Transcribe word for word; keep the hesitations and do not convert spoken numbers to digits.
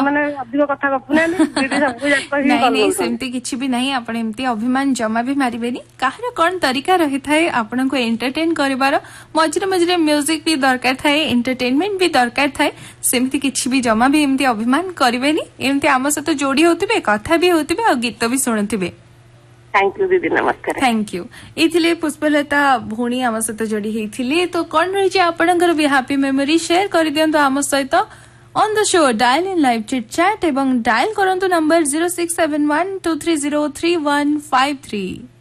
ମାନେ ଅଧିକ କଥା ଗପୁନାହାନ୍ତି ନାଇଁ ନାଇଁ ସେମିତି କିଛି ବି ନାହିଁ ଆପଣ ଏମିତି ଅଭିମାନ ଜମା ବି ମାରିବେନି କାହାର କଣ ତରିକା ରହିଥାଏ ଆପଣଙ୍କୁ ଏଣ୍ଟରଟେନ କରିବାର ମଝିରେ ମଝିରେ ମ୍ୟୁଜିକ ବି ଦରକାର ଥାଏ ଏଣ୍ଟରଟେନମେଣ୍ଟ ବି ଦରକାର ଥାଏ ସେମିତି କିଛି ବି ଜମା ବି ଏମିତି ଅଭିମାନ କରିବେନି ଏମିତି ଆମ ସହିତ ଯୋଡି ହଉଥିବେ କଥା ବି ହଉଥିବେ ଆଉ ଗୀତ ବି ଶୁଣୁଥିବେ थैंक यू दीदी नमस्कार थैंक यू ये पुष्पलता भौणी आम सहित जोड़ी होती तो कौन रही आपंकर भी हैप्पी मेमोरी शेयर कर दिंतु आम सहित on the show dial in live chit chat एवं डायल करंतु number zero six seven one two three zero three one five three.